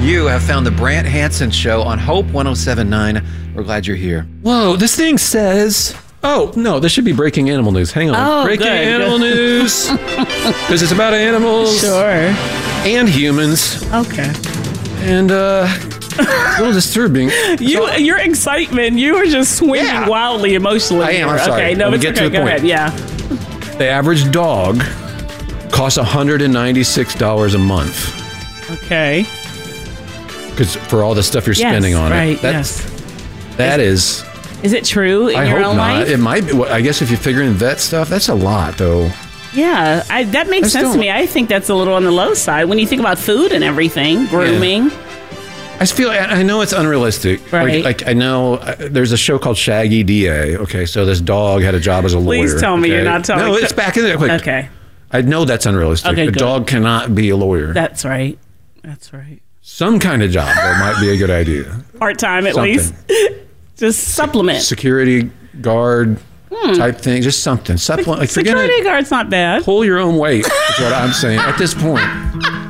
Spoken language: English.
You have found the Brant Hansen Show on Hope 107.9. We're glad you're here. Whoa, this thing says... Oh, no, this should be breaking animal news. Hang on. Oh, breaking good, animal news. Because it's about animals. Sure. And humans. Okay. And, a little disturbing. Your excitement, you were just swinging wildly emotionally. I am, I'm sorry. Okay, no, Let me it's get okay. to the Go point. ahead, yeah. The average dog costs $196 a month. Okay. Because for all the stuff you're spending on right, it. That is... Is it true in your own life? It might be. I guess if you figure in vet stuff, that's a lot, though. Yeah, that makes sense to me. I think that's a little on the low side when you think about food and everything, grooming. Yeah. I feel. I know it's unrealistic. Right. Like I know there's a show called Shaggy DA. Okay, so this dog had a job as a lawyer. Please tell me you're not telling me. No, it's back in there. Quick. Okay. I know that's unrealistic. Okay, a dog cannot be a lawyer. That's right. That's right. Some kind of job, though, might be a good idea. Part-time at least. Just supplement. Security guard type thing. Just something. Supplement. Like Security guard's not bad. Pull your own weight is what I'm saying at this point.